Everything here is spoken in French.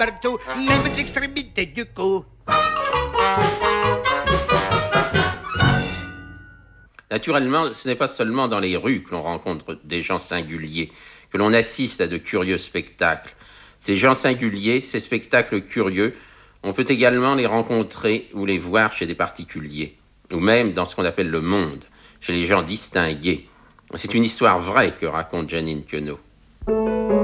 partout, même de l'extrémité du cou. Naturellement, ce n'est pas seulement dans les rues que l'on rencontre des gens singuliers, que l'on assiste à de curieux spectacles. Ces gens singuliers, ces spectacles curieux, on peut également les rencontrer ou les voir chez des particuliers, ou même dans ce qu'on appelle le monde, chez les gens distingués. C'est une histoire vraie que raconte Jeanine Queneau.